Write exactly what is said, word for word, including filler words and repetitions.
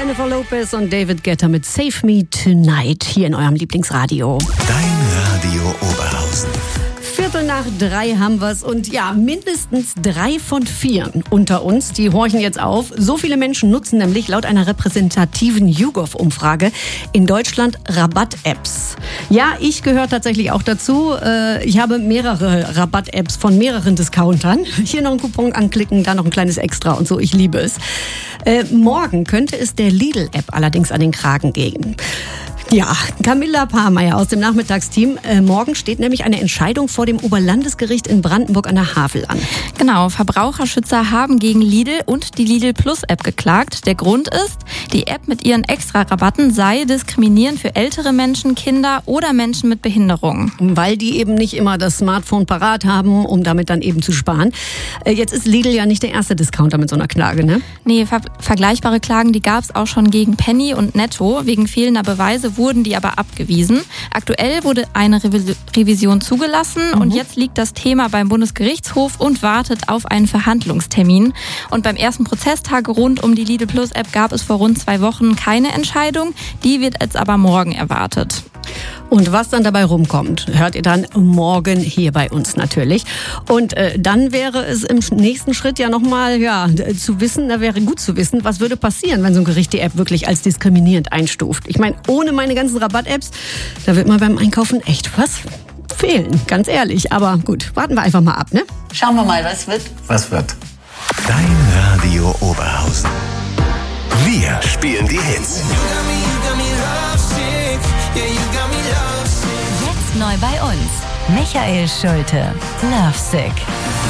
Jennifer Lopez und David Guetta mit Save Me Tonight hier in eurem Lieblingsradio. Dein Radio Oberhausen. Viertel nach drei haben wir's und ja, mindestens drei von vier unter uns, die horchen jetzt auf. So viele Menschen nutzen nämlich laut einer repräsentativen YouGov-Umfrage in Deutschland Rabatt-Apps. Ja, ich gehöre tatsächlich auch dazu. Ich habe mehrere Rabatt-Apps von mehreren Discountern. Hier noch einen Coupon anklicken, da noch ein kleines Extra und so. Ich liebe es. Äh, morgen könnte es der Lidl-App allerdings an den Kragen gehen. Ja, Camilla Pahrmeier aus dem Nachmittagsteam. Äh, morgen steht nämlich eine Entscheidung vor dem Oberlandesgericht in Brandenburg an der Havel an. Genau, Verbraucherschützer haben gegen Lidl und die Lidl Plus App geklagt. Der Grund ist, die App mit ihren Extra-Rabatten sei diskriminierend für ältere Menschen, Kinder oder Menschen mit Behinderung. Weil die eben nicht immer das Smartphone parat haben, um damit dann eben zu sparen. Äh, jetzt ist Lidl ja nicht der erste Discounter mit so einer Klage, ne? Nee, ver- vergleichbare Klagen, die gab es auch schon gegen Penny und Netto. Wegen fehlender Beweise wurden die aber abgewiesen. Aktuell wurde eine Revis- Revision zugelassen mhm. und jetzt liegt das Thema beim Bundesgerichtshof und wartet auf einen Verhandlungstermin. Und beim ersten Prozesstag rund um die Lidl Plus App gab es vor rund zwei Wochen keine Entscheidung. Die wird jetzt aber morgen erwartet. Und was dann dabei rumkommt, hört ihr dann morgen hier bei uns natürlich. Und äh, dann wäre es im nächsten Schritt ja nochmal ja, zu wissen, da wäre gut zu wissen, was würde passieren, wenn so ein Gericht die App wirklich als diskriminierend einstuft. Ich meine, ohne meine ganzen Rabatt-Apps, da wird man beim Einkaufen echt was fehlen, ganz ehrlich. Aber gut, warten wir einfach mal ab, ne? Schauen wir mal, was wird. Was wird? Dein Radio Oberhausen. Wir spielen die Hits. Jetzt neu bei uns. Michael Schulte. Lovesick.